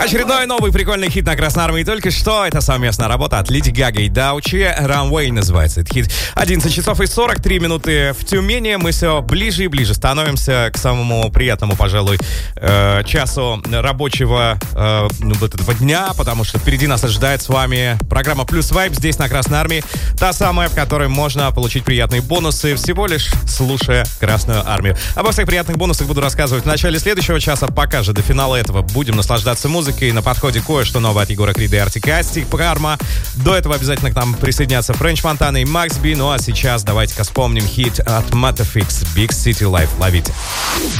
Очередной новый прикольный хит на Красной Армии. Только что это совместная работа от Леди Гаги и Даучи. Runway называется этот хит. 11 часов и 43 минуты в Тюмени. Мы все ближе и ближе становимся к самому приятному, пожалуй, часу рабочего вот этого дня, потому что впереди нас ожидает с вами программа Плюс Вайб здесь на Красной Армии. Та самая, в которой можно получить приятные бонусы, всего лишь слушая Красную Армию. Обо всех приятных бонусах буду рассказывать в начале следующего часа. Пока же до финала этого будем наслаждаться музыкой. На подходе кое-что новое от Егора Крида и Артик и Асти, Карма. До этого обязательно к нам присоединятся Френч Монтана и Макс Би. Ну а сейчас давайте-ка вспомним хит от Matafix Big City Life. Ловите.